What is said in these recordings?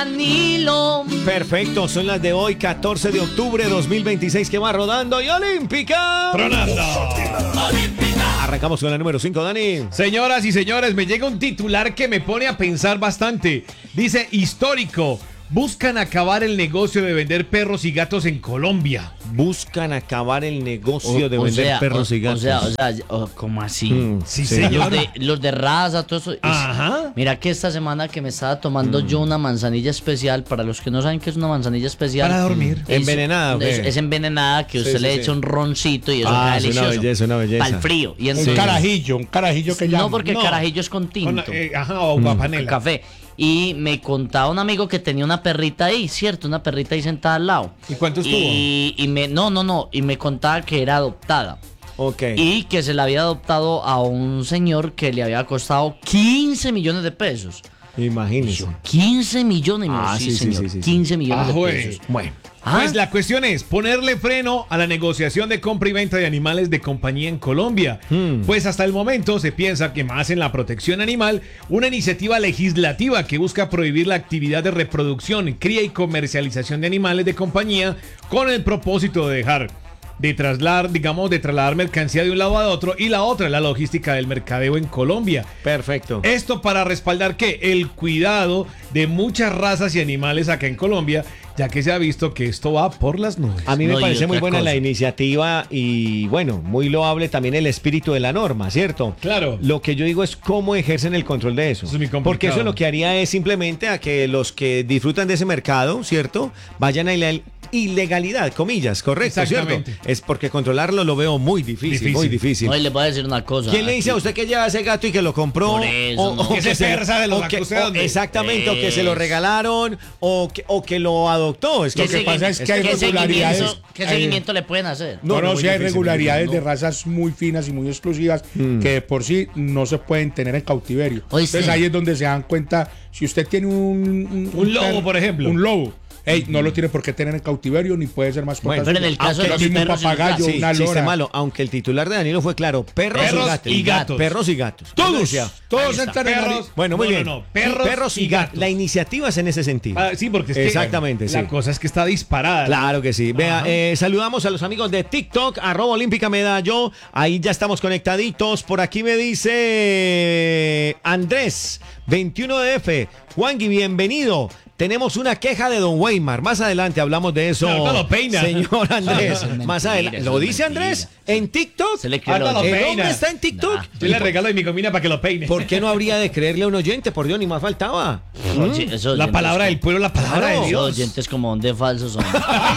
Danilo. Perfecto, son las de hoy, 14 de octubre de 2026, que va rodando y olímpica. Tronando. Arrancamos con la número 5, Dani. Señoras y señores, me llega un titular que me pone a pensar bastante. Dice, histórico, buscan acabar el negocio de vender perros y gatos en Colombia. Buscan acabar el negocio de vender perros y gatos. ¿Cómo así? Sí, señor. Los de raza, todo eso. Ajá. Mira que esta semana que me estaba tomando yo una manzanilla especial, para los que no saben qué es una manzanilla especial. Para dormir. ¿Envenenada o qué? Es envenenada, que usted le echa un roncito y eso queda es delicioso. una belleza. Para el frío. Y Un carajillo que llama. No, porque el carajillo es con tinto. O guapanela. Café. Y me contaba un amigo que tenía una perrita ahí, ¿cierto? Una perrita ahí sentada al lado. ¿Y cuántos tuvo? Y me contaba que era adoptada. Ok. Y que se la había adoptado a un señor que le había costado 15 millones de pesos. Imagínese. 15 millones, sí, señor. sí. 15 millones de güey. pesos. Bueno. Pues la cuestión es ponerle freno a la negociación de compra y venta de animales de compañía en Colombia. Pues hasta el momento se piensa que más en la protección animal, una iniciativa legislativa que busca prohibir la actividad de reproducción, cría y comercialización de animales de compañía con el propósito de dejar de trasladar mercancía de un lado a otro, y la otra, la logística del mercadeo en Colombia. Perfecto. Esto para respaldar que el cuidado de muchas razas y animales acá en Colombia, ya que se ha visto que esto va por las nubes. A mí me No, y parece muy otra buena cosa. la iniciativa y, bueno, muy loable también el espíritu de la norma, ¿cierto? Claro. Lo que yo digo es cómo ejercen el control de eso. Eso es muy complicado. Porque eso lo que haría es simplemente a que los que disfrutan de ese mercado, ¿cierto? Vayan a la ilegalidad, comillas, correcto, Exactamente. ¿cierto? Es porque controlarlo lo veo muy difícil. Muy difícil. No, y le voy a decir una cosa. ¿Quién le dice a usted que lleva ese gato y que lo compró? Por eso, no. Que se persa de los o que- gatos, ¿usted o- dónde? exactamente, o que se lo regalaron, o que lo adoptó. Es que Lo que pasa es que hay regularidades. ¿Qué seguimiento le pueden hacer? No, No, muy sí hay difícil, regularidades no. de razas muy finas y muy exclusivas que de por sí no se pueden tener en cautiverio. Oíste. Entonces ahí es donde se dan cuenta, si usted tiene un lobo, perro, por ejemplo. Un lobo. No lo tiene por qué tener en cautiverio ni puede ser mascota. Bueno, pero en el suya. caso de Lo los mismo un perros y los papagayo, gatos. Sí, una chiste lora. malo, aunque el titular de Danilo fue claro, perros y gatos. Perros y gatos. Todos, Decía. todos Ahí está, entran en la perros. Bueno, muy No, bien. no, no, perros y gatos. La iniciativa es en ese sentido. Sí, porque es que Exactamente, la sí. cosa es que está disparada. Claro que sí. Vea, saludamos a los amigos de TikTok, @Olímpica Medallo. Ahí ya estamos conectaditos. Por aquí me dice Andrés, 21DF. Juangui, bienvenido. Tenemos una queja de Don Weimar. Más adelante hablamos de eso. No lo peina. Señor Andrés. Eso es mentira, Más adelante. eso ¿Lo es dice mentira. Andrés? ¿En TikTok? Se le cree Ahora lo lo- peina. ¿Dónde está en TikTok? Yo le regalo de mi comida para que lo peine. ¿Por qué no habría de creerle a un oyente? Por Dios, ni más faltaba. Oye, esos La oyentes palabra del pueblo, la palabra Claro. de Esos Dios. oyentes como donde falsos son.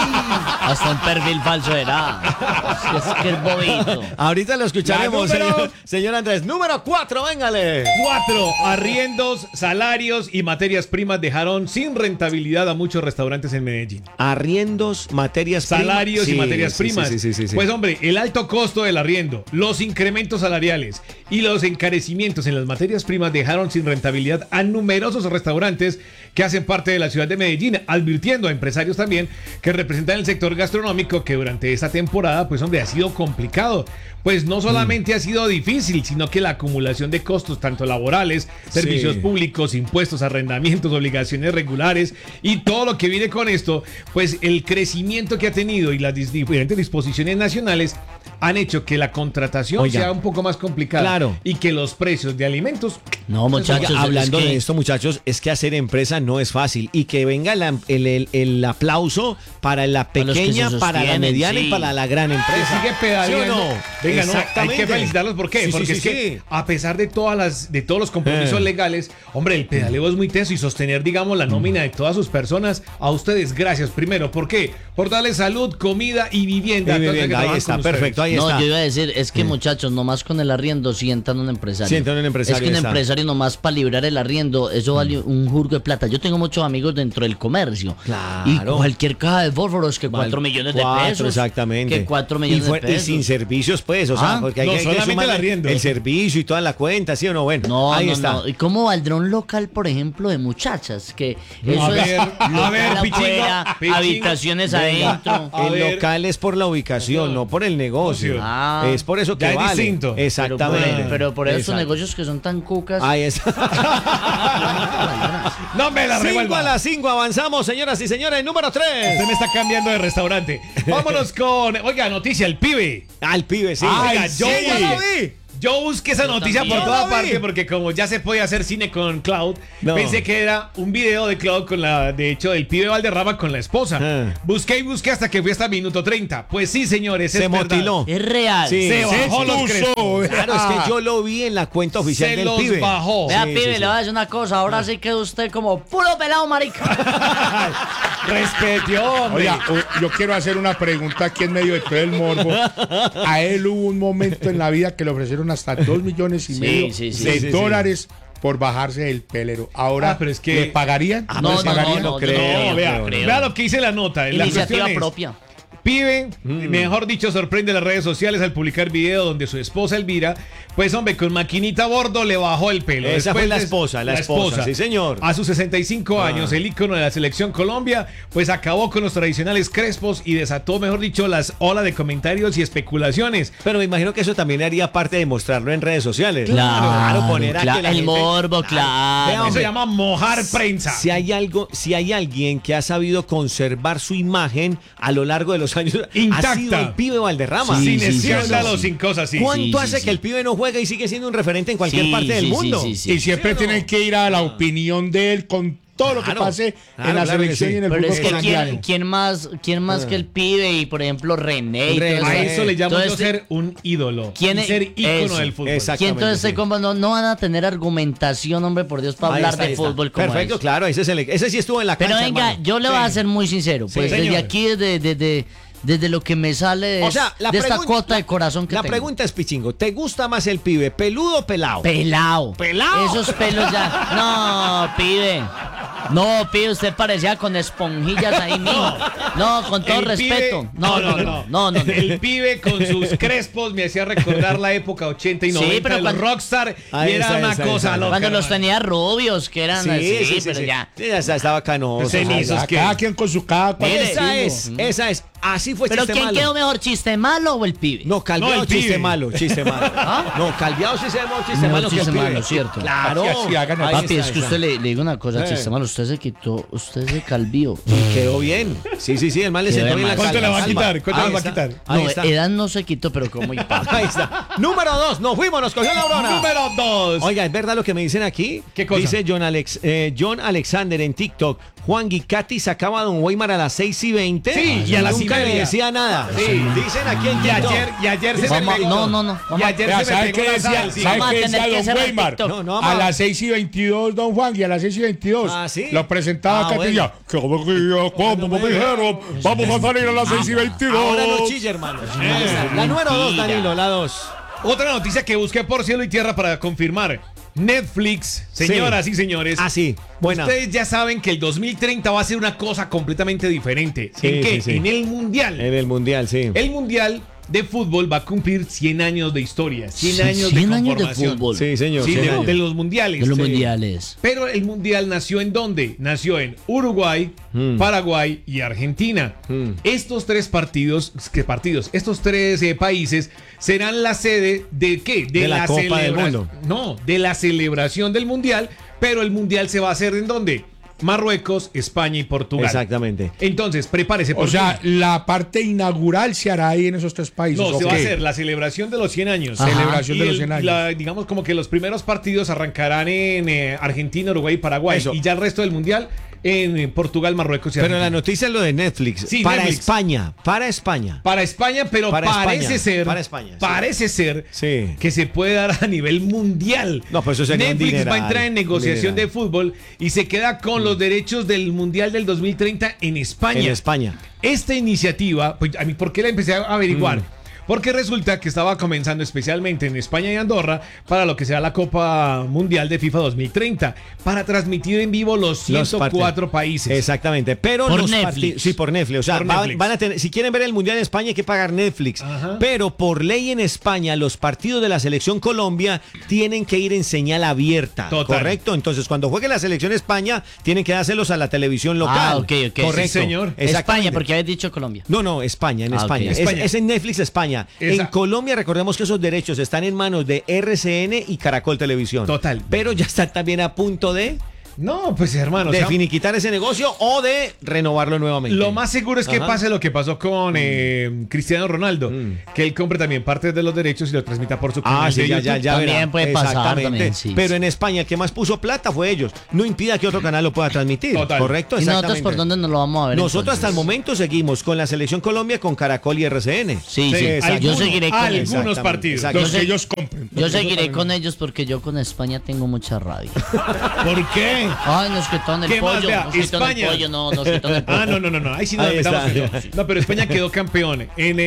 Hasta un perfil falso era. Es que es bobito. Ahorita lo escucharemos, La número- señor Andrés. Número 4, véngale. 4. Arriendos, salarios y materias primas dejaron sin rentabilidad a muchos restaurantes en Medellín. Arriendos, materias primas. Salarios y Sí, materias sí, primas. sí. Pues hombre, el alto costo del arriendo, los incrementos salariales y los encarecimientos en las materias primas dejaron sin rentabilidad a numerosos restaurantes que hacen parte de la ciudad de Medellín, advirtiendo a empresarios también que representan el sector gastronómico que durante esta temporada, pues hombre, ha sido complicado. Pues no solamente ha sido difícil, sino que la acumulación de costos, tanto laborales, servicios Sí. públicos, impuestos, arrendamientos, obligaciones regulares y todo lo que viene con esto, pues el crecimiento que ha tenido y las diferentes disposiciones nacionales han hecho que la contratación Oiga. sea un poco más complicada. Claro. Y que los precios de alimentos... No, muchachos. Oiga, hablando es que- de esto, muchachos, es que hacer empresa no es fácil. Y que venga el aplauso para la Para los que pequeña, se para la sostienen, mediana sí. y para la gran empresa. Sigue pedaleando. ¿Sí o no? Venga, no, hay Exactamente. que felicitarlos. ¿Por qué? Sí, Porque sí, es sí, que sí. a pesar de de todos los compromisos legales, hombre, el pedaleo es muy tenso y sostener, digamos, la nómina de todas sus personas, a ustedes, gracias. Primero, ¿por qué? Por darle salud, comida y vivienda. Y a todos los que vivienda, ahí trabajan está, con perfecto, ahí No, está. yo iba a decir, es que muchachos, nomás con el arriendo sientan un empresario. Sientan un empresario, Es que un está. empresario nomás para librar el arriendo, eso vale un jurgo de plata. Yo tengo muchos amigos dentro del comercio. Claro. Y cualquier caja de fósforos que 4 millones de pesos. Exactamente. Que 4 millones de Y pesos. sin servicios, pues, o sea, Ah, porque hay no, que solamente sumarle el arriendo. el servicio y toda la cuenta, ¿sí o no? Bueno, No, ahí no, está. no. ¿Y cómo valdrá un local, por ejemplo, de muchachas? Que eso A ver, es a ver, local Pichingo, afuera, Pichingo. habitaciones Venga, adentro. A el ver. local es por la ubicación, no por el negocio. negocio. Ah. Es por eso que Ya es vale. distinto. Exactamente. Pero por esos Exacto. negocios que son tan cucas. Ahí es. No me la 5 a revuelva. las 5 avanzamos, señoras y señores. Número 3. Usted me está cambiando de restaurante. Vámonos con, oiga, noticia, el pibe. Al pibe, sí. Ay, Oiga, sí. yo lo vi. Yo busqué esa noticia también. por Yo toda la vi. parte porque como ya se podía hacer cine con Cloud, No. pensé que era un video de Cloud con de hecho, del pibe Valderrama con la esposa. Ah. Busqué y busqué hasta que fui hasta minuto 30. Pues sí, señores, Se es verdad. motiló. Es real. Sí. Se bajó sí, los sí. crespos. Claro, es que yo lo vi en la cuenta oficial Se del los pibe. bajó. Vea, Sí, pibe, sí, sí. le voy a decir una cosa. Ahora sí queda usted como puro pelado, marica. Respete, hombre. Oiga, yo quiero hacer una pregunta aquí en medio de todo el morbo. A él hubo un momento en la vida que le ofrecieron hasta 2,5 millones sí, de sí, sí. dólares por bajarse el pelero. Ahora, pero es que- ¿le pagarían? No, ¿Le no, pagarían? no, creo, No, no vea, creo, no. vea lo que dice la nota. La Iniciativa cuestión es, propia. Pibe, mejor dicho, sorprende las redes sociales al publicar video donde su esposa Elvira, pues hombre, con maquinita a bordo le bajó el pelo. Esa fue Después la de- esposa, la esposa, sí, señor. A sus 65 años, el ícono de la selección Colombia, pues acabó con los tradicionales crespos y desató, mejor dicho, las olas de comentarios y especulaciones. Pero me imagino que eso también haría parte de mostrarlo en redes sociales. Claro, poner a que la el gente- morbo, Vea, claro. Eso se hombre, llama mojar prensa. Si hay alguien que ha sabido conservar su imagen a lo largo de los años, Intacta. ha sido el pibe Valderrama. Sin Sí, sí, escándalo, sí. sin cosas así. ¿Cuánto Sí, hace sí, que el pibe no juega y sigue siendo un referente en cualquier Sí, parte del sí, mundo? sí, sí, Y siempre ¿Sí o no? tienen que ir a la opinión de él con todo lo que Claro, pase claro, en la claro que selección sí. y en el Pero fútbol es que colombiano. ¿quién más que el pibe y por ejemplo René y René, todo A eso? eso le llamo yo Entonces, ser un ídolo. ¿Quién y es- ser ícono eso, del fútbol. exacto. ¿Quién entonces sí. no van a tener argumentación, hombre, por Dios, para Ahí hablar está, de ahí está. fútbol como Perfecto, eso? claro, ese sí estuvo en la Pero cancha, venga, hermano. yo le voy a ser muy sincero, pues desde señor. aquí, desde lo que me sale de, O sea, la de esta pregun- cuota de corazón que La tengo. pregunta es, Pichingo, ¿te gusta más el pibe, peludo o pelado? Pelao. ¿Pelao? Esos pelos ya. No, pibe. No, pibe, usted parecía con esponjillas ahí mismo. No, con todo El respeto. pibe- No. El pibe con sus crespos me hacía recordar la época 80 y Sí, 90 pero de los cuando- rockstar Ahí y era está, una esa, cosa esa. loca. Cuando los hermano. tenía rubios, que eran así, pero ya. Sí, ya estaba canoso. Cenizos. que- Cada quien con su cada cual. Mire, Esa es. Así fue Pero chiste ¿quién malo. quedó mejor, chiste malo o el pibe? No, calviado, No, el chiste pibe. malo, chiste malo. ¿Ah? No, calviado sí se llama chiste No, malo que el chiste pibe. malo, cierto. Claro. Así hagan el- Ahí Papi, está, es que ahí usted está. le digo una cosa, chiste malo, usted se quitó, usted se calvió. Y quedó bien. Sí, el mal le Quedó sentó bien la de ¿Cuánto le va a calva. quitar? ¿Cuánto Ahí le va a está, quitar? Ahí No, está. edad no se quitó, pero como y papi. Ahí está. Número 2, nos fuimos, nos cogió la aurora. Número 2. Oiga, ¿es verdad lo que me dicen aquí? ¿Qué cosa? Dice John Alexander en TikTok. Juan Guicati sacaba a Don Weimar a las 6:20. Sí, y a las nunca le 6:30. decía nada. Sí. Dicen aquí en Y TikTok. ayer se Vamos, me pegó. no. Y Vamos, ayer Vea, se me ¿sabe pegó qué la decía? sal, sí. ¿Sabe Vamos a qué tener decía que Don cerrar Weimar? TikTok. No, vamos A las 6:22, Don Juan, y a las 6:22 Ah, ¿sí? lo presentaba Ah, acá y bueno. decía, "Qué alegría, cuando me dijeron, vamos a salir a las 6:22. Ahora no chille, hermano. La número 2, Mentira. Danilo, la 2. Otra noticia que busqué por cielo y tierra para confirmar. Netflix, señoras y señores. Ah, sí, buena. Ustedes ya saben que el 2030 va a ser una cosa completamente diferente. Sí, ¿En qué? sí, sí. En el Mundial. En el Mundial, sí. El Mundial de fútbol va a cumplir 100 años de historia, 100 años 100 de años de conformación. fútbol. Sí, señor. Sí, 100 de, años. de los mundiales. De los Sí. mundiales. Pero el mundial nació ¿en dónde? Nació en Uruguay, Paraguay y Argentina. Estos tres estos tres países serán la sede de ¿qué? De la Copa del Mundo. No, de la celebración del mundial, pero el mundial se va a hacer ¿en dónde? Marruecos, España y Portugal. Exactamente. Entonces, prepárese. O sea, la parte inaugural se hará ahí en esos tres países. no, se ¿ok? va a hacer la celebración de los 100 años. Ajá. Celebración Y de los 100 años. digamos como que los primeros partidos arrancarán en Argentina, Uruguay y Paraguay. Eso. Y ya el resto del mundial en Portugal, Marruecos y Pero Argentina. la noticia es lo de Netflix. Sí, para Netflix. España. Para España. Para España, pero Para parece España, ser. para España, sí. Parece ser Sí. que se puede dar a nivel mundial. No, pues eso sería un Netflix va a dineral, entrar en un negociación dineral. de fútbol y se queda con los derechos del mundial del 2030 en España. En España. Esta iniciativa, pues a mí, ¿por qué la empecé a averiguar? Porque resulta que estaba comenzando especialmente en España y Andorra para lo que será la Copa Mundial de FIFA 2030, para transmitir en vivo los 104 países. Exactamente. Pero Por los Netflix. partidos. Sí, por Netflix. O sea, Por van, Netflix. van a tener. Si quieren ver el Mundial en España, hay que pagar Netflix. Ajá. Pero por ley en España, los partidos de la selección Colombia tienen que ir en señal abierta. Total. ¿Correcto? Entonces, cuando juegue la selección España, tienen que dárselos a la televisión local. ok. Correcto. Sí, señor. Exactamente. España, porque habéis dicho Colombia. No, España, en Ah, España. ok. Es en Netflix España. España. En Esa- Colombia, recordemos que esos derechos están en manos de RCN y Caracol Televisión. Total. Pero ya están también a punto de No, pues hermano, o sea, finiquitar ese negocio o de renovarlo nuevamente. lo más seguro es que Ajá. pase lo que pasó con Cristiano Ronaldo, que él compre también parte de los derechos y lo transmita por su canal Sí, de ya YouTube. También verá. puede pasar, Exactamente. también, sí, Pero sí. en España, el que más puso plata fue ellos. No impida que otro canal lo pueda transmitir. Total. ¿Correcto? ¿Y nosotros Exactamente. por dónde nos lo vamos a ver? Nosotros hasta el entonces? momento seguimos con la Selección Colombia, con Caracol y RCN. Sí, Sí, sí. exacto. Yo seguiré con ellos. algunos Exactamente, partidos. exacto. Los sé- que ellos compren. Yo seguiré con ellos porque yo con España tengo mucha rabia. ¿Por qué? Ay, nos quitaron el ¿Qué más? pollo. Vea, Nos quitaron el España. pollo, no, nos quitaron el pollo. Ah, no, ahí sí nos Ahí metamos está. en eso. No, pero España quedó campeón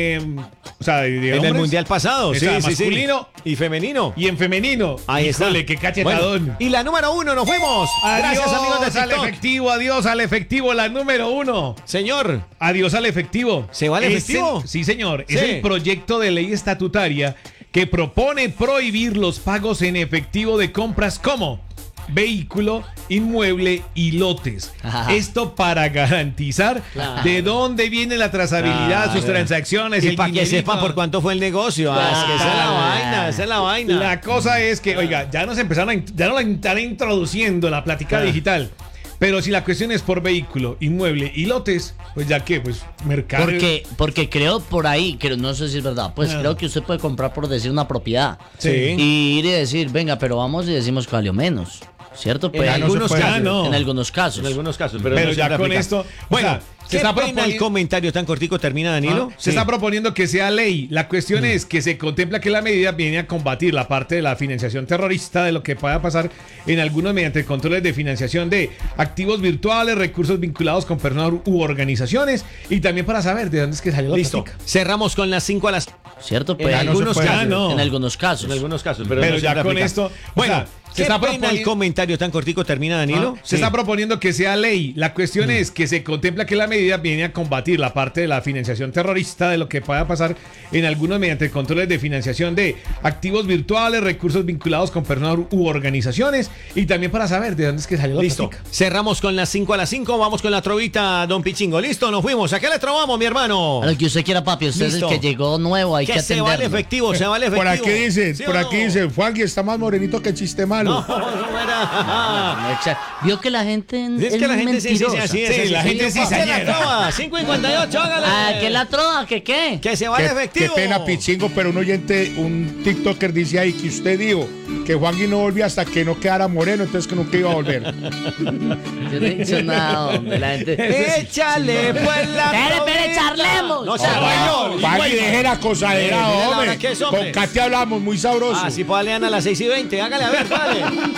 o sea, de En el hombres, Mundial pasado, sí, esa, sí, sí. masculino Y femenino. y en femenino. Ahí Híjole, está. qué cachetadón. Bueno, y la número 1, nos fuimos. Gracias, amigos de al TikTok. efectivo, adiós al efectivo, la número 1. Señor, Adiós al efectivo. ¿Se va al Es efectivo? sí, señor. Es Sí. el proyecto de ley estatutaria que propone prohibir los pagos en efectivo de compras como vehículo, inmueble y lotes. Ajá. Esto para garantizar Claro. de dónde viene la trazabilidad, sus transacciones, y el para que dinerito. sepan por cuánto fue el negocio. Ah, es que esa es la vaina, esa es la vaina. La cosa es que, oiga, ya nos la están introduciendo la plática Ah. digital. Pero si la cuestión es por vehículo, inmueble y lotes, pues ya que, pues mercado. Porque creo por ahí, que no sé si es verdad, pues creo que usted puede comprar por decir una propiedad. Sí. Y ir y decir, venga, pero vamos y decimos que valió menos. ¿Cierto? Pues, En algunos puede casos. hacer. No. En algunos casos. En algunos casos, Pero no ya siempre con aplica. esto, Bueno, o sea, ¿qué se está pena el proponiendo- comentario tan cortico termina, Danilo? Se está proponiendo que sea ley. La cuestión es que se contempla que la medida viene a combatir la parte de la financiación terrorista, de lo que pueda pasar en algunos mediante controles de financiación de activos virtuales, recursos vinculados con personas u organizaciones, y también para saber de dónde es que salió la Listo. plática. Cerramos con las 5 a las... ¿Cierto? En Pues, algunos puede casos. hacer. no. En algunos casos. En algunos casos, Pero no ya siempre con aplica. esto, Bueno, o sea, ¿qué se está pena el proponiendo- comentario tan cortico termina, Danilo? Se está proponiendo que sea ley. La cuestión es que se contempla que la medida viene a combatir la parte de la financiación terrorista, de lo que pueda pasar en algunos mediante controles de financiación de activos virtuales, recursos vinculados con personas u organizaciones, y también para saber de dónde es que salió la Listo. plática. Cerramos con las 5 a las 5. Vamos con la trovita, don Pichingo. Listo, nos fuimos. ¿A qué le trovamos, mi hermano? A lo que usted quiera, papi. Usted Listo. es el que llegó nuevo, hay que Que se va el atenderlo. efectivo, se va el efectivo. Por aquí dice, ¿Sí o por no? aquí dice, Juanqui está más morenito que chiste malo. No, no era. Vio que la gente Es que la gente sí, sí, mentirosa. así es. Sí, así la es. gente sí ¿Qué la cizañera. trova? 5:58, hágale. Ah, ¿qué la trova? ¿Qué qué? Que se va el Qué efectivo. pena, Pichingo, pero un oyente, un TikToker dice ahí que usted dijo que Juanqui no volvía hasta que no quedara moreno, entonces que nunca iba a volver. Yo no he dicho nada, hombre. La gente... Échale, pues la Espere, trovita. charlemos. No sea guayo. Juanqui, deje la cosadera, Dile la hora hombre. que es, hombre. Con Katy hablamos, muy sabroso. Ah, sí, pues lean a las 6:20. Hágale, a ver, vale.